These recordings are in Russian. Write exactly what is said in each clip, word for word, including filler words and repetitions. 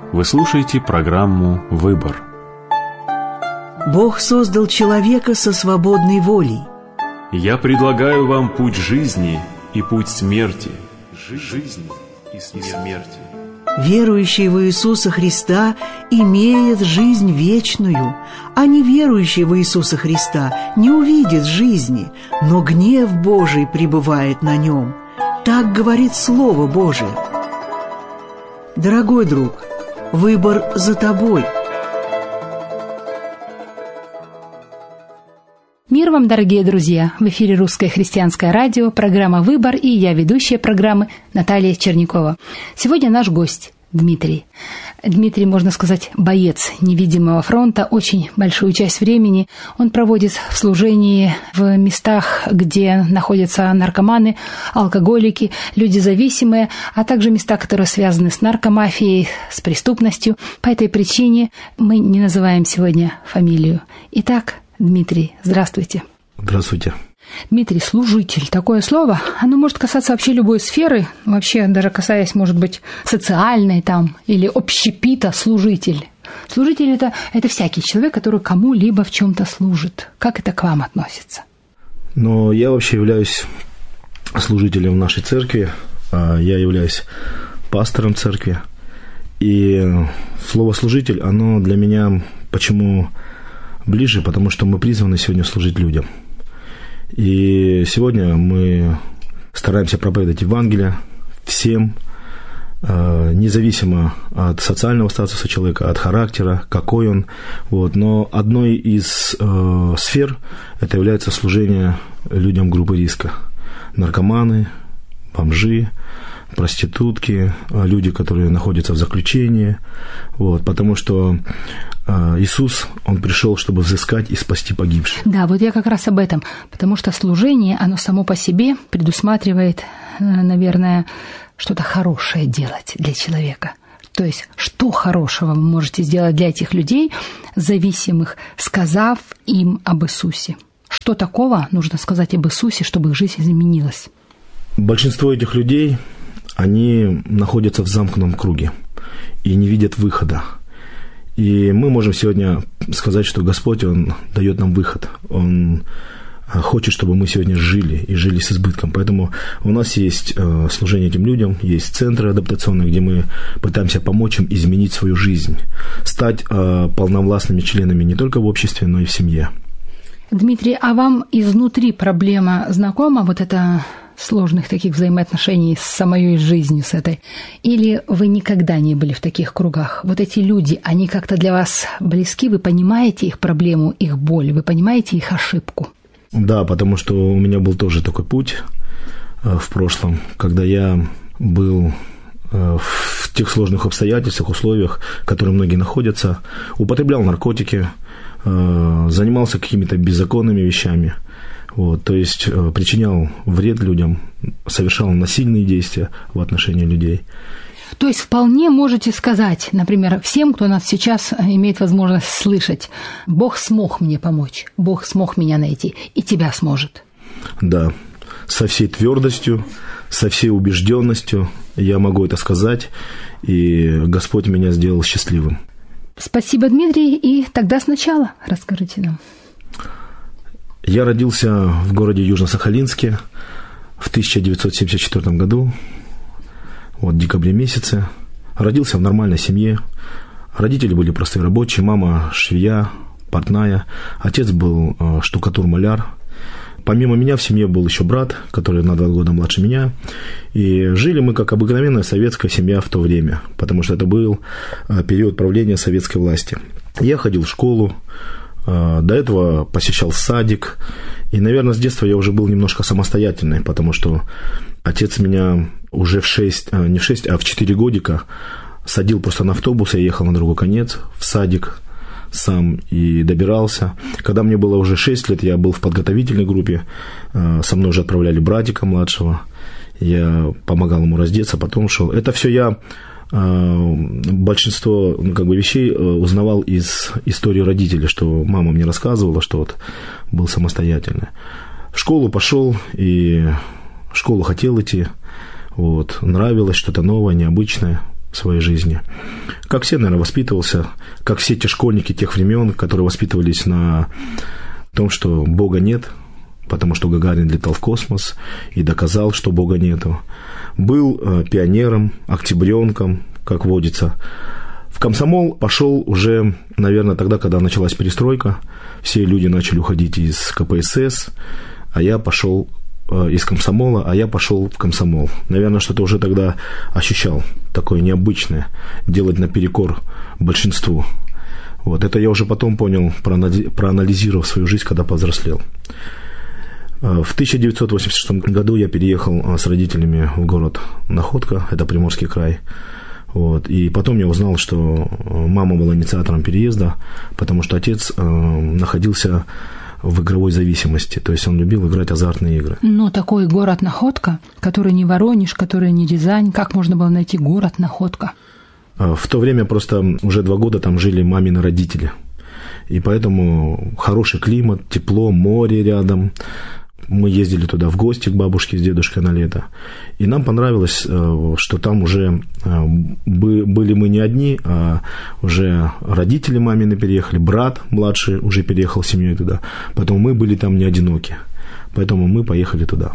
Вы слушаете программу «Выбор». Бог создал человека со свободной волей. Я предлагаю вам путь жизни и путь смерти. Жизни и смерти. Верующий в Иисуса Христа имеет жизнь вечную, а неверующий в Иисуса Христа не увидит жизни, но гнев Божий пребывает на нем. Так говорит Слово Божие. Дорогой друг, выбор за тобой. Мир вам, дорогие друзья! В эфире Русское христианское радио, программа «Выбор», и я, ведущая программы, Наталья Черникова. Сегодня наш гость Дмитрий. Дмитрий, можно сказать, боец невидимого фронта. Очень большую часть времени он проводит в служении в местах, где находятся наркоманы, алкоголики, люди зависимые, а также места, которые связаны с наркомафией, с преступностью. По этой причине мы не называем сегодня фамилию. Итак, Дмитрий, здравствуйте. Здравствуйте. Дмитрий, служитель, такое слово, оно может касаться вообще любой сферы, вообще даже касаясь, может быть, социальной там или общепита, служитель. Служитель это, – это всякий человек, который кому-либо в чем-то служит. Как это к вам относится? Но я вообще являюсь служителем в нашей церкви, я являюсь пастором церкви, и слово «служитель», оно для меня почему ближе, потому что мы призваны сегодня служить людям. И сегодня мы стараемся проповедовать Евангелие всем, независимо от социального статуса человека, от характера, какой он. Вот. Но одной из э, сфер это является служение людям группы риска. Наркоманы, бомжи, проститутки, люди, которые находятся в заключении. Вот, потому что Иисус, Он пришел, чтобы взыскать и спасти погибших. Да, вот я как раз об этом. Потому что служение, оно само по себе предусматривает, наверное, что-то хорошее делать для человека. То есть, что хорошего вы можете сделать для этих людей, зависимых, сказав им об Иисусе? Что такого нужно сказать об Иисусе, чтобы их жизнь изменилась? Большинство этих людей, они находятся в замкнутом круге и не видят выхода. И мы можем сегодня сказать, что Господь, Он дает нам выход. Он хочет, чтобы мы сегодня жили и жили с избытком. Поэтому у нас есть служение этим людям, есть центры адаптационные, где мы пытаемся помочь им изменить свою жизнь, стать полновластными членами не только в обществе, но и в семье. Дмитрий, а вам изнутри проблема знакома, вот это сложных таких взаимоотношений с самой жизнью, с этой? Или вы никогда не были в таких кругах? Вот эти люди, они как-то для вас близки? Вы понимаете их проблему, их боль? Вы понимаете их ошибку? Да, потому что у меня был тоже такой путь в прошлом, когда я был в тех сложных обстоятельствах, условиях, в которых многие находятся, употреблял наркотики, занимался какими-то беззаконными вещами. Вот, то есть причинял вред людям, совершал насильные действия в отношении людей. То есть вполне можете сказать, например, всем, кто нас сейчас имеет возможность слышать, Бог смог мне помочь, Бог смог меня найти, и тебя сможет. Да, со всей твердостью, со всей убежденностью я могу это сказать, и Господь меня сделал счастливым. Спасибо, Дмитрий, и тогда сначала расскажите нам. Я родился в городе Южно-Сахалинске в тысяча девятьсот семьдесят четвёртом году, вот, в декабре месяце. Родился в нормальной семье. Родители были простые рабочие, мама швея, портная, отец был э, штукатур-маляр. Помимо меня в семье был еще брат, который на два года младше меня. И жили мы как обыкновенная советская семья в то время, потому что это был э, период правления советской власти. Я ходил в школу. До этого посещал садик, и, наверное, с детства я уже был немножко самостоятельный, потому что отец меня уже в шесть, не в шесть, а в четыре годика садил просто на автобус, я ехал на другой конец в садик сам и добирался. Когда мне было уже шесть лет, я был в подготовительной группе, со мной уже отправляли братика младшего, я помогал ему раздеться, потом шел. Это все я... большинство, ну, как бы, вещей узнавал из истории родителей, что мама мне рассказывала, что вот был самостоятельный. В школу пошел, и в школу хотел идти, вот, нравилось что-то новое, необычное. в своей жизни. Как все, наверное, воспитывался, как все те школьники тех времен, которые воспитывались на том, что Бога нет, потому что Гагарин летал в космос и доказал, что Бога нету. Был э, пионером, октябренком, как водится. В комсомол пошел уже, наверное, тогда, когда началась перестройка. Все люди начали уходить из ка пэ эс эс, а я пошел э, из комсомола, а я пошел в комсомол. Наверное, что-то уже тогда ощущал, такое необычное, делать наперекор большинству. Вот. Это я уже потом понял, проанализировав свою жизнь, когда повзрослел. В тысяча девятьсот восемьдесят шестом году я переехал с родителями в город Находка, это Приморский край. Вот. И потом я узнал, что мама была инициатором переезда, потому что отец э, находился в игровой зависимости, то есть он любил играть азартные игры. Ну, такой город Находка, который не Воронеж, который не Рязань, как можно было найти город Находка? В то время просто уже два года там жили мамины родители, и поэтому хороший климат, тепло, море рядом. Мы ездили туда в гости к бабушке с дедушкой на лето. И нам понравилось, что там уже были мы не одни, а уже родители мамины переехали, брат младший уже переехал с семьей туда. Поэтому мы были там не одиноки. Поэтому мы поехали туда.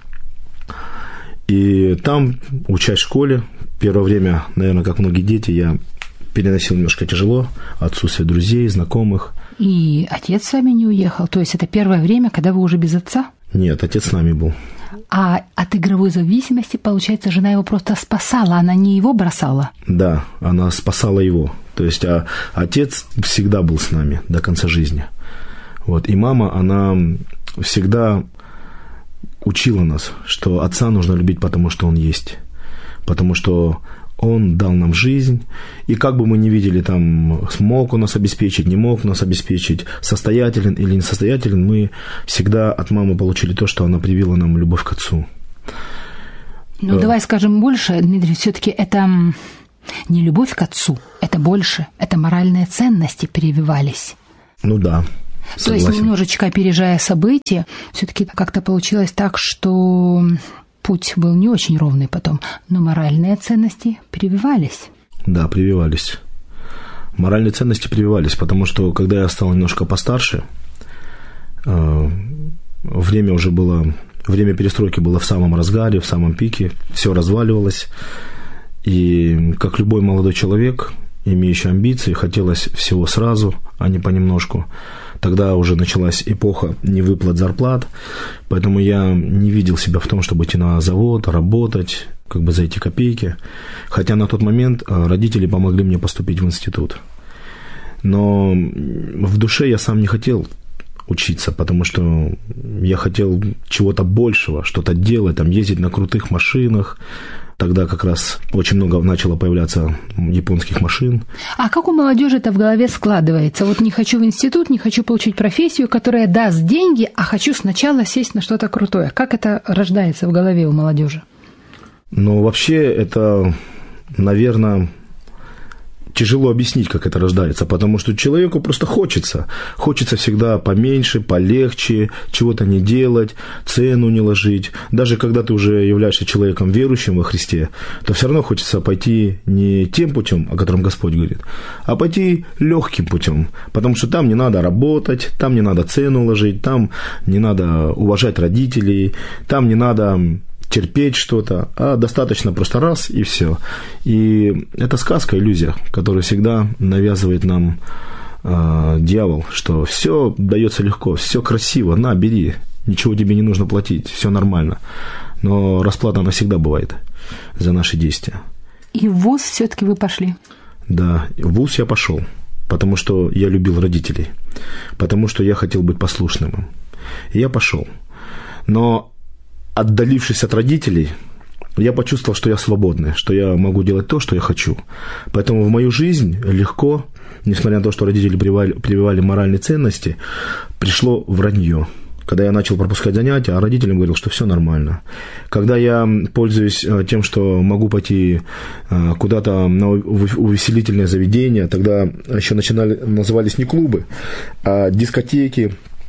И там, учась в школе, первое время, наверное, как многие дети, я переносил немножко тяжело, отсутствие друзей, знакомых. И отец с вами не уехал? То есть это первое время, когда вы уже без отца? Нет, отец с нами был. А от игровой зависимости, получается, жена его просто спасала, она не его бросала? Да, она спасала его. То есть а отец всегда был с нами до конца жизни. Вот. И мама, она всегда учила нас, что отца нужно любить, потому что он есть. Потому что он дал нам жизнь, и как бы мы ни видели, там, смог он нас обеспечить, не мог нас обеспечить, состоятелен или несостоятелен, мы всегда от мамы получили то, что она привила нам любовь к отцу. Ну, давай скажем больше, Дмитрий, все-таки это не любовь к отцу, это больше, это моральные ценности прививались. Ну да. Согласен. То есть, немножечко опережая события, все-таки как-то получилось так, что путь был не очень ровный потом, но моральные ценности прививались. Да, прививались. Моральные ценности прививались, потому что, когда я стал немножко постарше, время уже было, время перестройки было в самом разгаре, в самом пике, все разваливалось, и как любой молодой человек, имеющий амбиции, хотелось всего сразу, а не понемножку. Тогда уже началась эпоха невыплат зарплат, поэтому я не видел себя в том, чтобы идти на завод, работать, как бы за эти копейки. Хотя на тот момент родители помогли мне поступить в институт. Но в душе я сам не хотел учиться, потому что я хотел чего-то большего, что-то делать, там, ездить на крутых машинах. Тогда как раз очень много начало появляться японских машин. А как у молодежи это в голове складывается? Вот не хочу в институт, не хочу получить профессию, которая даст деньги, а хочу сначала сесть на что-то крутое. Как это рождается в голове у молодежи? Ну, вообще, это, наверное, тяжело объяснить, как это рождается, потому что человеку просто хочется. Хочется всегда поменьше, полегче, чего-то не делать, цену не ложить. Даже когда ты уже являешься человеком верующим во Христе, то все равно хочется пойти не тем путем, о котором Господь говорит, а пойти легким путем, потому что там не надо работать, там не надо цену ложить, там не надо уважать родителей, там не надо терпеть что-то, а достаточно просто раз и все. И это сказка, иллюзия, которую всегда навязывает нам э, дьявол, что все дается легко, все красиво, на, бери, ничего тебе не нужно платить, все нормально. Но расплата она всегда бывает за наши действия. И в вуз все-таки вы пошли? Да, в вуз я пошел, потому что я любил родителей, потому что я хотел быть послушным им. И я пошел. Но отдалившись от родителей, я почувствовал, что я свободный, что я могу делать то, что я хочу. Поэтому в мою жизнь легко, несмотря на то, что родители прививали, прививали моральные ценности, пришло вранье. Когда я начал пропускать занятия, а родителям говорил, что все нормально. Когда я пользуюсь тем, что могу пойти куда-то на увеселительное заведение, тогда еще начинали, назывались не клубы, а дискотеки,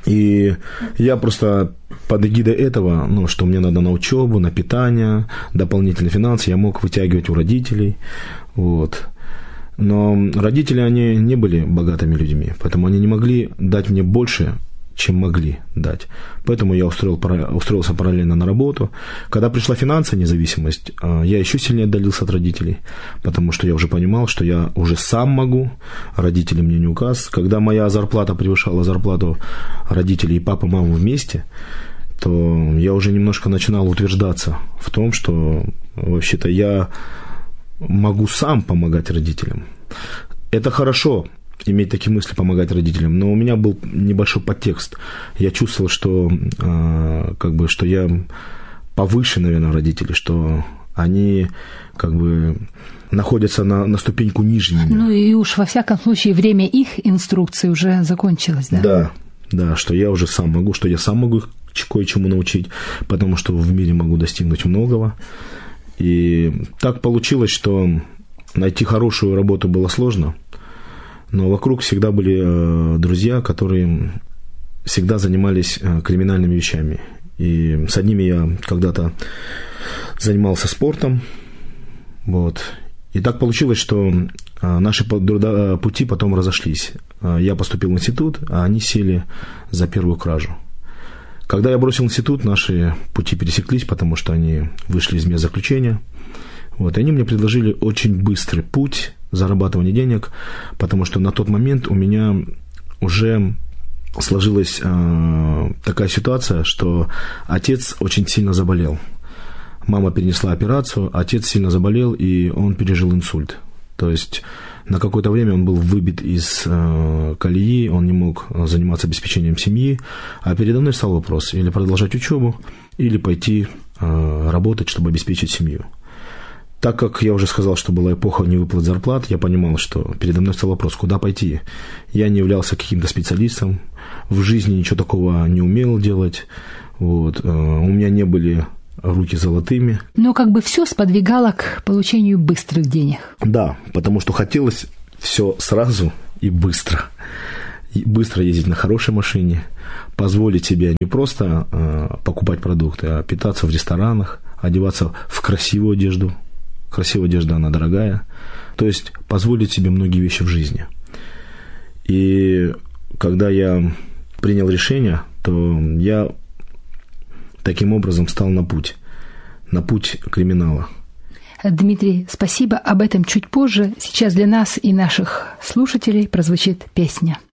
И я просто под эгидой этого, ну, что мне надо на учебу, на питание, дополнительные финансы, я мог вытягивать у родителей. Вот. Но родители, они не были богатыми людьми, поэтому они не могли дать мне больше, чем могли дать. Поэтому я устроил, устроился параллельно на работу. Когда пришла финансовая независимость, я еще сильнее отдалился от родителей, потому что я уже понимал, что я уже сам могу, родители мне не указ. Когда моя зарплата превышала зарплату родителей и папы, мамы вместе, то я уже немножко начинал утверждаться в том, что вообще-то я могу сам помогать родителям. Это хорошо, иметь такие мысли, помогать родителям, но у меня был небольшой подтекст. Я чувствовал, что, э, как бы, что я повыше, наверное, родителей, что они как бы находятся на, на ступеньку ниже меня. Ну и уж во всяком случае время их инструкции уже закончилось, да? Да, да, что я уже сам могу, что я сам могу их кое-чему научить, потому что в мире могу достигнуть многого. И так получилось, что найти хорошую работу было сложно. Но вокруг всегда были э, друзья, которые всегда занимались э, криминальными вещами. И с одними я когда-то занимался спортом. Вот. И так получилось, что э, наши пути потом разошлись. Э, я поступил в институт, а они сели за первую кражу. Когда я бросил институт, наши пути пересеклись, потому что они вышли из мест заключения. Вот. И они мне предложили очень быстрый путь зарабатывания денег, потому что на тот момент у меня уже сложилась э, такая ситуация, что отец очень сильно заболел. Мама перенесла операцию, отец сильно заболел, и он пережил инсульт. То есть на какое-то время он был выбит из э, колеи, он не мог заниматься обеспечением семьи, а передо мной стал вопрос: или продолжать учебу, или пойти э, работать, чтобы обеспечить семью. Так как я уже сказал, что была эпоха невыплат зарплат, я понимал, что передо мной стал вопрос, куда пойти. Я не являлся каким-то специалистом, в жизни ничего такого не умел делать, вот. У меня не были руки золотыми. Но как бы все сподвигало к получению быстрых денег. Да, потому что хотелось все сразу и быстро. И быстро ездить на хорошей машине, позволить себе не просто э, покупать продукты, а питаться в ресторанах, одеваться в красивую одежду. Красивая одежда, она дорогая. То есть позволить себе многие вещи в жизни. И когда я принял решение, то я таким образом стал на путь. На путь криминала. Дмитрий, спасибо. Об этом чуть позже. Сейчас для нас и наших слушателей прозвучит песня.